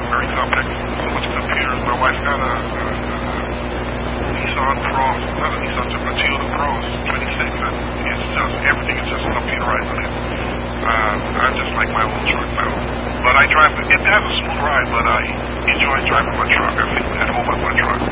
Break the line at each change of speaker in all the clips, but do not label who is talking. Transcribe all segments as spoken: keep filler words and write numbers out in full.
are very complex. So much computers. My wife's got a, a, a Nissan Cross, not a Nissan, a Toyota Cross, twenty-six, and it's just, everything is just computerized on it. Uh, I just like my own truck now. But I drive, it has a smooth ride, but I enjoy driving my truck. I feel at home with my truck.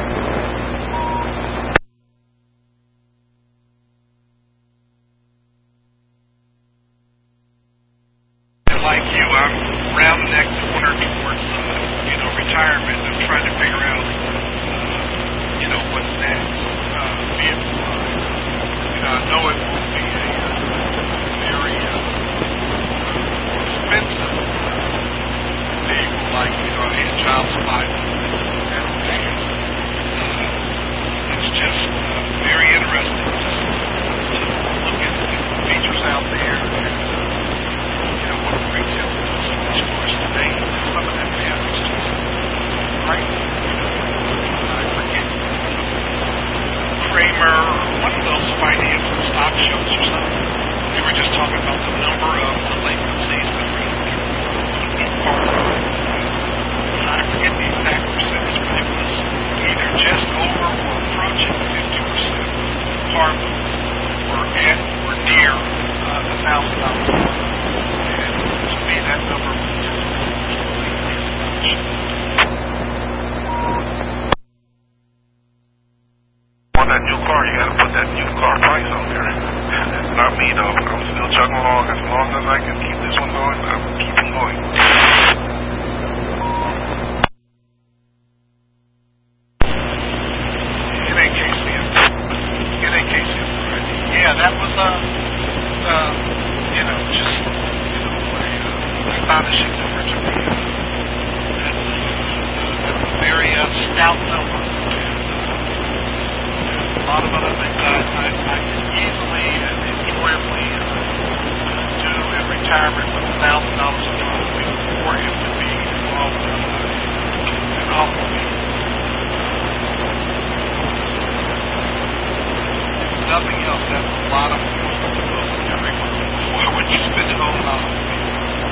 Like you, I'm rounding that corner towards, uh, you know, retirement. I'm trying to figure out, uh, you know, what's next, uh, vehicle-wise. You know, I know it won't be a uh, very uh, expensive vehicle like, you know, a child supply. Uh, it's just uh, very interesting just to look at the features out there. One of those finance and stock shows or something. They were just talking about the number of delinquencies that were in car. I forget the exact percentage, but it was either just over or approaching fifty percent of car loans were at or near uh, the thousand dollars. And to me, that number was just completely astonishing. On that new car, you gotta put that new car price on there. Not me though. I'm still chugging along. As long as I can keep this one going, I'm keeping going. It ain't K C M. It ain't K C M. Yeah, that was uh, uh, you know, just you know, a uh, astonishing number to me. That's, uh, that's a very uh, stout number. A lot of other things I, I, I can easily and enjoyably uh, do in retirement with a thousand dollars a month before it would be involved in uh, an automobile. If nothing else, that's a lot of fuel to go every month. Why would you spend it on an automobile?